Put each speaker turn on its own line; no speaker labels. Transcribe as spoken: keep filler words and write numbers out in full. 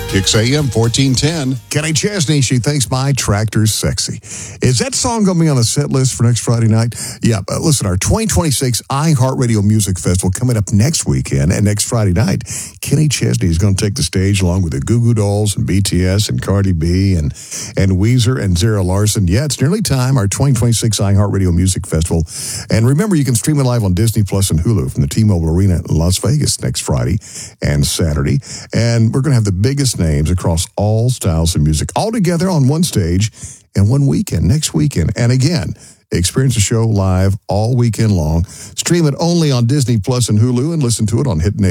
Kicks A M fourteen ten. Kenny Chesney, She Thinks My Tractor's Sexy. Is that song going to be on the set list for next Friday night? Yeah, but listen, our twenty twenty-six iHeartRadio Music Festival coming up next weekend and next Friday night. Kenny Chesney is going to take the stage along with the Goo Goo Dolls and B T S and Cardi B and, and Weezer and Zara Larson. Yeah, it's nearly time, our twenty twenty-six iHeartRadio Music Festival. And remember, you can stream it live on Disney Plus and Hulu from the T-Mobile Arena in Las Vegas next Friday and Saturday. And we're going to have the biggest names across all styles of music all together on one stage and one weekend, next weekend. And again, experience the show live all weekend long. Stream it only on Disney Plus and Hulu and listen to it on Hit Nation.